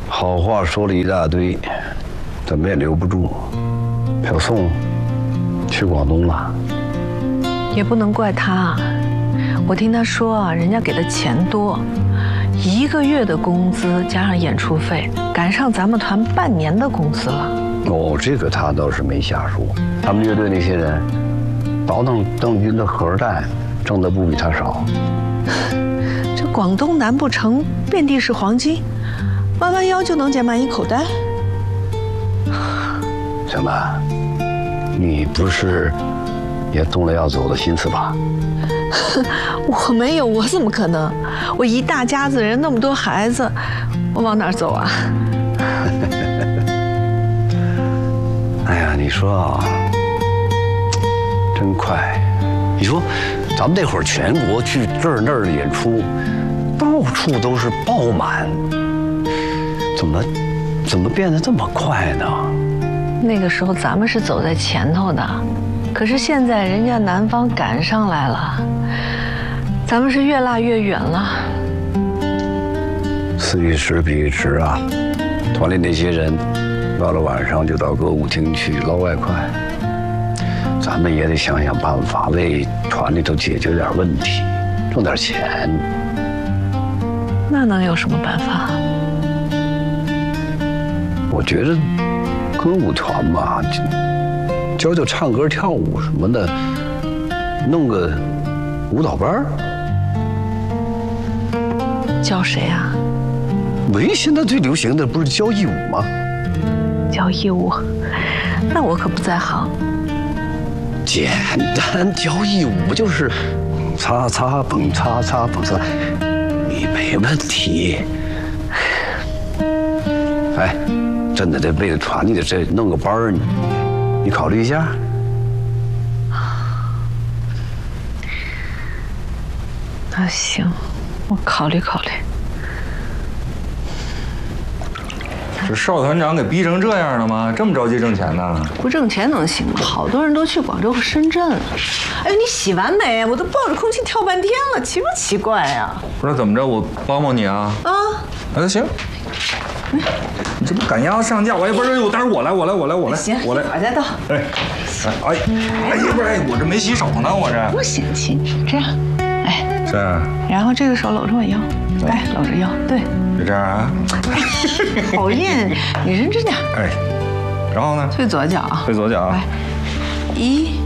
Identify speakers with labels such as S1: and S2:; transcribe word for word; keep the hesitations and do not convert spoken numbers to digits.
S1: 好话说了一大堆，怎么也留不住。小宋去广东了，
S2: 也不能怪他。我听他说啊，人家给的钱多，一个月的工资加上演出费，赶上咱们团半年的工资了。
S1: 哦，这个他倒是没瞎说。他们乐队那些人倒腾邓军的盒带，挣的不比他少。
S2: 这广东南部城遍地是黄金，弯弯腰就能捡满一口袋。
S1: 小曼，你不是也动了要走的心思吧？
S2: 我没有，我怎么可能？我一大家子人，那么多孩子，我往哪儿走啊？
S1: 哎呀，你说啊，真快！你说，咱们那会儿全国去这儿那儿的演出，到处都是爆满，怎么怎么变得这么快呢？
S2: 那个时候咱们是走在前头的，可是现在人家南方赶上来了，咱们是越拉越远了。
S1: 此一时彼一时啊，团里那些人到了晚上就到歌舞厅去捞外快，咱们也得想想办法为团里头解决点问题，挣点钱。
S2: 那能有什么办法？
S1: 我觉得歌舞团嘛，教教唱歌跳舞什么的，弄个舞蹈班。
S2: 教谁啊？
S1: 喂，现在最流行的不是教义舞吗？
S2: 教义舞，那我可不在行。
S1: 简单，教义舞就是擦擦蹦擦擦蹦擦，你没问题。哎，真的得为了团里的这弄个班儿，你你考虑一下。
S2: 那行，我考虑考虑。
S3: 这邵团长给逼成这样了吗？这么着急挣钱呢？
S2: 不挣钱能行吗？好多人都去广州和深圳了。哎呦，你洗完没？我都抱着空气跳半天了，奇不奇怪呀？
S3: 不是怎么着，我帮帮你啊？
S2: 啊，
S3: 那行。你这不赶鸭子上架，我也不是，我待会儿我来，我来，我来，我来，
S2: 行，
S3: 我来，
S2: 我再倒。
S3: 哎，哎，哎呀，不是，哎，我这没洗手呢，我这。
S2: 不嫌弃你这样，哎，
S3: 这样。
S2: 然后这个手搂着我腰，哎，搂着腰，对。
S3: 就这样啊？
S2: 讨厌，你认真点。
S3: 哎，然后呢？
S2: 推左脚。
S3: 推左脚。
S2: 来，一。